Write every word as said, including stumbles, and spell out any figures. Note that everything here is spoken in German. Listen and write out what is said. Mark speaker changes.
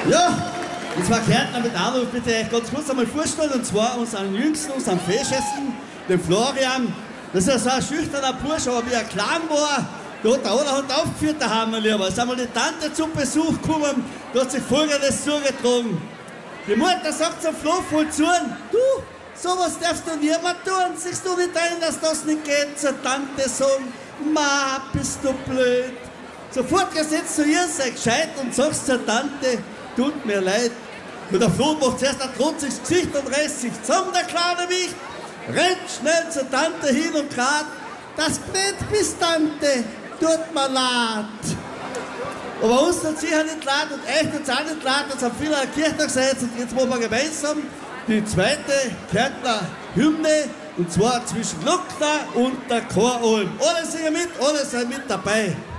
Speaker 1: Ja, und zwar Kärntner mit Anruf, bitte euch ganz kurz einmal vorstellen, und zwar unseren Jüngsten, unseren Feschesten, den Florian. Das ist ja so ein schüchterner Bursch, aber wie er klein war, da hat der Allerhand aufgeführt, da haben wir lieber. Es ist einmal die Tante zum Besuch gekommen, da hat sich Folgendes zugetragen. Die Mutter sagt zum Flo voll zu, du, sowas darfst du niemand tun, siehst du nicht ein, dass das nicht geht, zur Tante sagen, ma, bist du blöd. Sofort gesetzt zu ihr, sei gescheit und sagst zur Tante, tut mir leid. Und der Flo macht zuerst ein trotziges Gesicht und reißt sich zusammen, der kleine Wicht, rennt schnell zur Tante hin und grad, das blöd bist, Tante, tut mir leid. Aber uns tut sicher nicht leid und euch tut's auch nicht leid, jetzt haben viele an der Kirche gesetzt und jetzt machen wir gemeinsam die zweite Kärntner Hymne, und zwar zwischen Luckner und der Choralm. Alle singen mit, alle sind mit dabei.